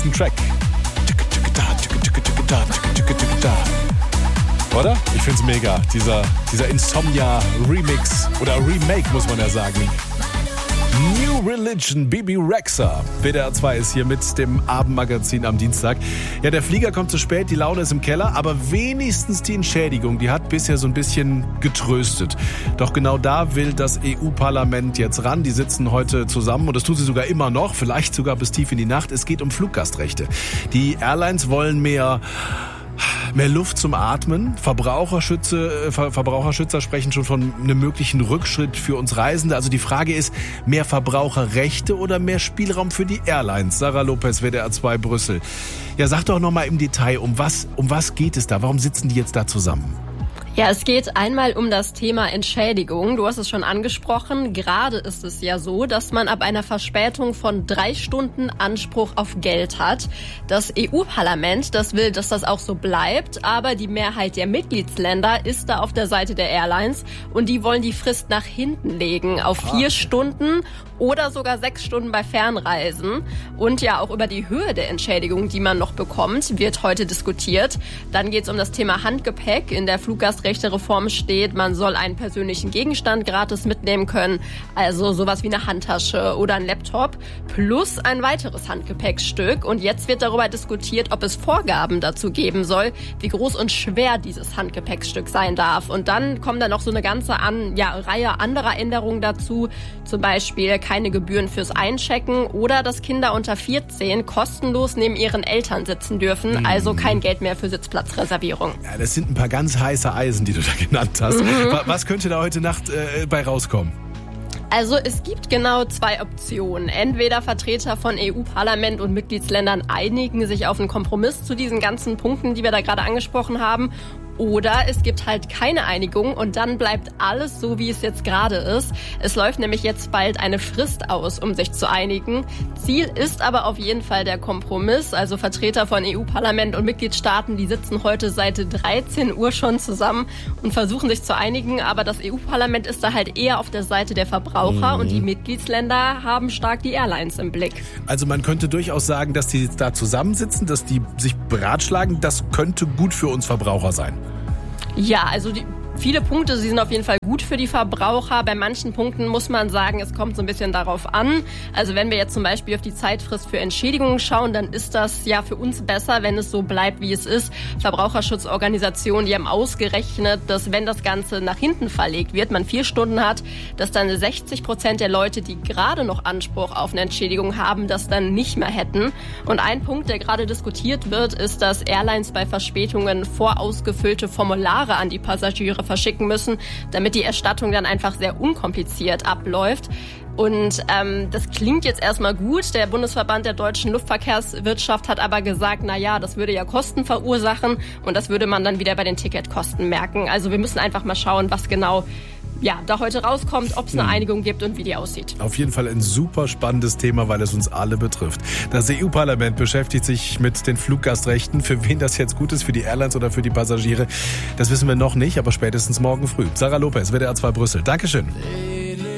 nächsten Track. Oder? Ich find's mega. Dieser Insomnia-Remix oder Remake, muss man ja sagen. New Religion, Bibi Rexha. WDR 2 ist hier mit dem Abendmagazin am Dienstag. Ja, der Flieger kommt zu spät, die Laune ist im Keller, aber wenigstens die Entschädigung, die hat bisher so ein bisschen getröstet. Doch genau da will das EU-Parlament jetzt ran. Die sitzen heute zusammen und das tun sie sogar immer noch, vielleicht sogar bis tief in die Nacht. Es geht um Fluggastrechte. Die Airlines wollen mehr Luft zum Atmen. Verbraucherschützer sprechen schon von einem möglichen Rückschritt für uns Reisende. Also die Frage ist, mehr Verbraucherrechte oder mehr Spielraum für die Airlines? Sarah Lopez, WDR 2 Brüssel. Ja, sag doch nochmal im Detail, um was geht es da? Warum sitzen die jetzt da zusammen? Ja, es geht einmal um das Thema Entschädigung. Du hast es schon angesprochen. Gerade ist es ja so, dass man ab einer Verspätung von 3 Stunden Anspruch auf Geld hat. Das EU-Parlament, das will, dass das auch so bleibt. Aber die Mehrheit der Mitgliedsländer ist da auf der Seite der Airlines. Und die wollen die Frist nach hinten legen auf 4 Stunden oder sogar 6 Stunden bei Fernreisen. Und ja, auch über die Höhe der Entschädigung, die man noch bekommt, wird heute diskutiert. Dann geht es um das Thema Handgepäck. In der Fluggastrechtereform steht, man soll einen persönlichen Gegenstand gratis mitnehmen können. Also sowas wie eine Handtasche oder ein Laptop plus ein weiteres Handgepäckstück. Und jetzt wird darüber diskutiert, ob es Vorgaben dazu geben soll, wie groß und schwer dieses Handgepäckstück sein darf. Und dann kommen da noch so eine ganze Reihe anderer Änderungen dazu. Zum Beispiel keine Gebühren fürs Einchecken oder dass Kinder unter 14 kostenlos neben ihren Eltern sitzen dürfen. Also kein Geld mehr für Sitzplatzreservierung. Ja, das sind ein paar ganz heiße Eisen, die du da genannt hast. Was könnte da heute Nacht bei rauskommen? Also es gibt genau 2 Optionen. Entweder Vertreter von EU-Parlament und Mitgliedsländern einigen sich auf einen Kompromiss zu diesen ganzen Punkten, die wir da gerade angesprochen haben. Oder es gibt halt keine Einigung und dann bleibt alles so, wie es jetzt gerade ist. Es läuft nämlich jetzt bald eine Frist aus, um sich zu einigen. Ziel ist aber auf jeden Fall der Kompromiss. Also Vertreter von EU-Parlament und Mitgliedstaaten, die sitzen heute seit 13 Uhr schon zusammen und versuchen sich zu einigen. Aber das EU-Parlament ist da halt eher auf der Seite der Verbraucher und die Mitgliedsländer haben stark die Airlines im Blick. Also man könnte durchaus sagen, dass die da zusammensitzen, dass die sich beratschlagen. Das könnte gut für uns Verbraucher sein. Ja, also viele Punkte, sie sind auf jeden Fall gut für die Verbraucher. Bei manchen Punkten muss man sagen, es kommt so ein bisschen darauf an. Also wenn wir jetzt zum Beispiel auf die Zeitfrist für Entschädigungen schauen, dann ist das ja für uns besser, wenn es so bleibt, wie es ist. Verbraucherschutzorganisationen, die haben ausgerechnet, dass wenn das Ganze nach hinten verlegt wird, man 4 Stunden hat, dass dann 60% der Leute, die gerade noch Anspruch auf eine Entschädigung haben, das dann nicht mehr hätten. Und ein Punkt, der gerade diskutiert wird, ist, dass Airlines bei Verspätungen vorausgefüllte Formulare an die Passagiere verschicken müssen, damit die Erstattung dann einfach sehr unkompliziert abläuft. Und das klingt jetzt erstmal gut. Der Bundesverband der deutschen Luftverkehrswirtschaft hat aber gesagt, das würde ja Kosten verursachen und das würde man dann wieder bei den Ticketkosten merken. Also wir müssen einfach mal schauen, was genau da heute rauskommt, ob es eine Einigung gibt und wie die aussieht. Auf jeden Fall ein super spannendes Thema, weil es uns alle betrifft. Das EU-Parlament beschäftigt sich mit den Fluggastrechten. Für wen das jetzt gut ist, für die Airlines oder für die Passagiere, das wissen wir noch nicht, aber spätestens morgen früh. Sarah Lopez, WDR 2 Brüssel. Dankeschön.